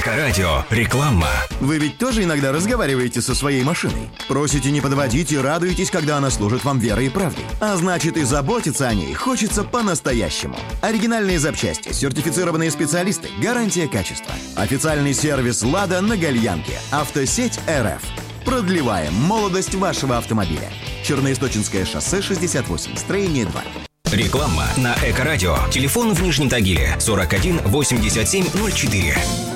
Эко-радио. Реклама. Вы ведь тоже иногда разговариваете со своей машиной? Просите не подводить и радуетесь, когда она служит вам верой и правдой. А значит, и заботиться о ней хочется по-настоящему. Оригинальные запчасти, сертифицированные специалисты, гарантия качества. Официальный сервис «Лада» на Гальянке. Автосеть РФ. Продлеваем молодость вашего автомобиля. Черноисточинское шоссе 68, строение 2. Реклама на Эко-радио. Телефон в Нижнем Тагиле 41 87 04.